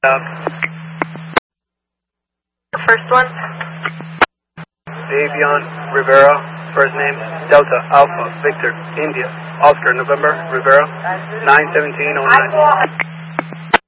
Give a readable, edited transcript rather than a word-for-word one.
First one. Davion Rivera, first name, Delta, Alpha, Victor, India, Oscar, November, Rivera, 91709.